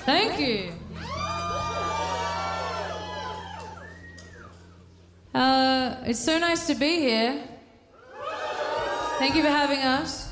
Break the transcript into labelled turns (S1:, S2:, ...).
S1: Thank you. It's so nice to be here. Thank you for having us.